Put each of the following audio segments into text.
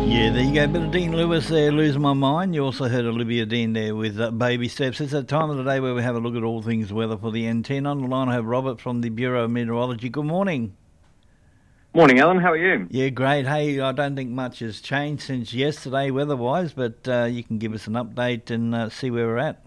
Yeah, there you go. Bit of Dean Lewis there, Losing My Mind. You also heard Olivia Dean there with Baby Steps. It's that time of the day where we have a look at all things weather for the N10. On the line, I have Robert from the Bureau of Meteorology. Good morning. Morning, Alan. How are you? Yeah, great. Hey, I don't think much has changed since yesterday weather-wise, but you can give us an update and see where we're at.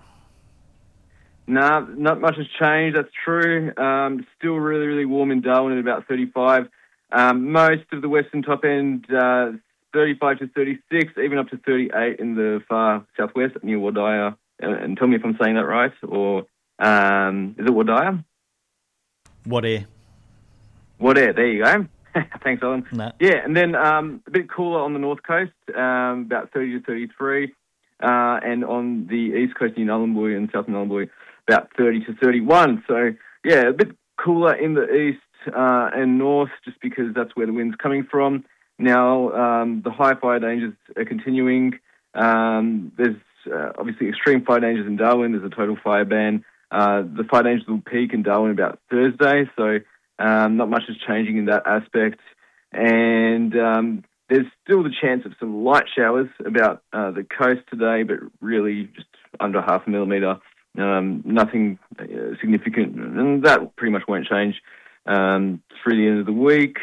Nah, not much has changed. That's true. Still really, really warm in Darwin at about 35. Most of the western top end, 35 to 36, even up to 38 in the far southwest near Wadaya. And tell me if I'm saying that right, or is it Wadaya? Wadair. Wadair, there you go. Thanks, Alan. No. Yeah, and then a bit cooler on the north coast, about 30 to 33. And on the east coast near Nhulunbuy and south Nhulunbuy, about 30 to 31. So, yeah, a bit cooler in the east and north just because that's where the wind's coming from. Now, the high fire dangers are continuing. There's obviously extreme fire dangers in Darwin. There's a total fire ban. The fire dangers will peak in Darwin about Thursday, so not much is changing in that aspect. And there's still the chance of some light showers about the coast today, but really just under half a millimetre. Nothing significant, and that pretty much won't change through the end of the week.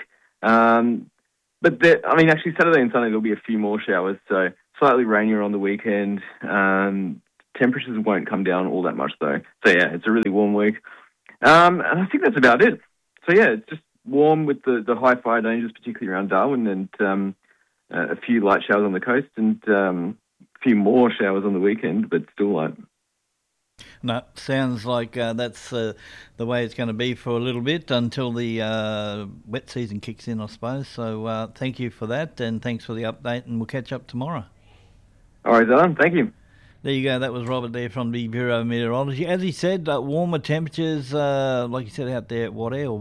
But actually Saturday and Sunday there'll be a few more showers, so slightly rainier on the weekend. Temperatures won't come down all that much though. So yeah, it's a really warm week. And I think that's about it. So yeah, it's just warm with the high fire dangers, particularly around Darwin, and a few light showers on the coast, and a few more showers on the weekend, but still light. No, sounds like that's the way it's going to be for a little bit until the wet season kicks in, I suppose. So thank you for that, and thanks for the update, and we'll catch up tomorrow. All right, Alan, thank you. There you go. That was Robert there from the Bureau of Meteorology. As he said, warmer temperatures, like you said, out there at Wadair,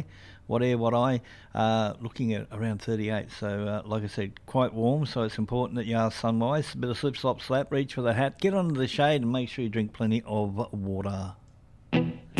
looking at around 38. So, like I said, quite warm. So it's important that you are sunwise. A bit of slip, slop, slap, reach for the hat, get under the shade, and make sure you drink plenty of water.